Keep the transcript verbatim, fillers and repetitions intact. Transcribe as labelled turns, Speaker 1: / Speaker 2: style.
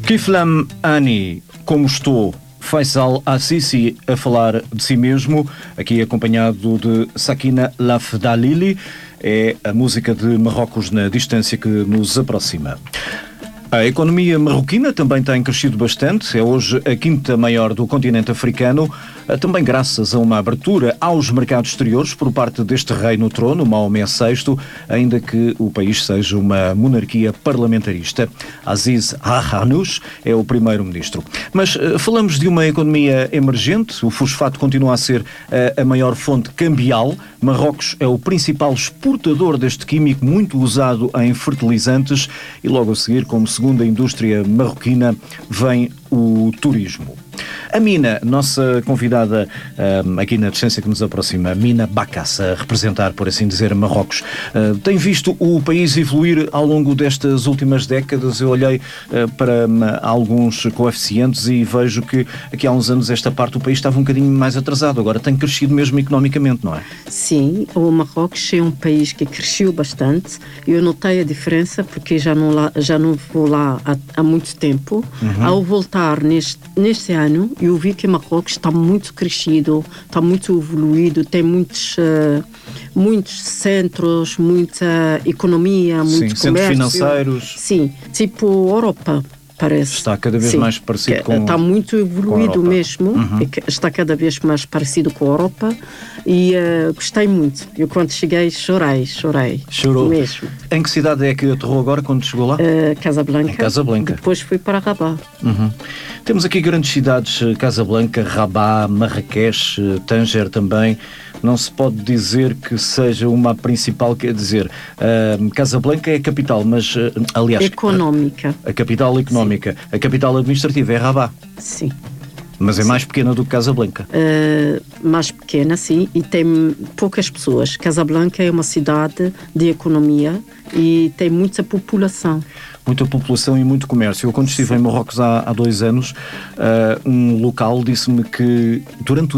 Speaker 1: Kiflam Ani, como estou? Faisal Assisi a falar de si mesmo, aqui acompanhado de Sakina Lafdalili. É a música de Marrocos na distância que nos aproxima. A economia marroquina também tem crescido bastante, é hoje a quinta maior do continente africano, também graças a uma abertura aos mercados exteriores por parte deste rei no trono, Maomé sexto, ainda que o país seja uma monarquia parlamentarista. Aziz Al-Hannouch é o primeiro-ministro. Mas uh, falamos de uma economia emergente, o fosfato continua a ser uh, a maior fonte cambial. Marrocos é o principal exportador deste químico muito usado em fertilizantes e logo a seguir, como segunda indústria marroquina, vem o turismo. A Mina, nossa convidada um, aqui na distância que nos aproxima, Mina Bacassa, a representar, por assim dizer, Marrocos, uh, tem visto o país evoluir ao longo destas últimas décadas. Eu olhei uh, para um, alguns coeficientes e vejo que aqui há uns anos esta parte do país estava um bocadinho mais atrasado, agora tem crescido mesmo economicamente, não é?
Speaker 2: Sim, o Marrocos é um país que cresceu bastante. Eu notei a diferença porque já não, lá, já não vou lá há, há muito tempo. Uhum. Ao voltar neste, neste ano, eu vi que Marrocos está muito crescido, está muito evoluído, tem muitos, uh, muitos centros, muita economia, muito
Speaker 1: Sim,
Speaker 2: comércio.
Speaker 1: Centros financeiros.
Speaker 2: Sim, tipo Europa. Parece.
Speaker 1: Está cada vez
Speaker 2: Sim,
Speaker 1: mais parecido com
Speaker 2: está muito evoluído mesmo, uhum. Está cada vez mais parecido com a Europa e uh, gostei muito. Eu quando cheguei chorei, chorei.
Speaker 1: Chorou?
Speaker 2: Mesmo.
Speaker 1: Em que cidade é que aterrou agora quando chegou lá?
Speaker 2: Uh, Casablanca.
Speaker 1: Em Casablanca.
Speaker 2: Depois fui para Rabat.
Speaker 1: Uhum. Temos aqui grandes cidades, Casablanca, Rabat, Marrakech, Tanger também. Não se pode dizer que seja uma principal, quer dizer, uh, Casablanca é a capital, mas, uh, aliás...
Speaker 2: Económica.
Speaker 1: A, a capital económica. Sim. A capital administrativa é Rabat.
Speaker 2: Sim.
Speaker 1: Mas é
Speaker 2: sim.
Speaker 1: mais pequena do que Casablanca.
Speaker 2: Uh, mais pequena, sim, e tem poucas pessoas. Casablanca é uma cidade de economia e tem muita população.
Speaker 1: Muita população e muito comércio. Eu, quando estive em Marrocos há, há dois anos, uh, um local disse-me que durante o